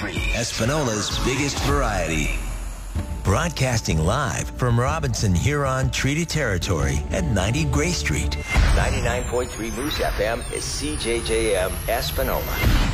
Espanola's biggest variety. Broadcasting live from Robinson Huron Treaty Territory at 90 Gray Street. 99.3 Moose FM is CJJM Espanola.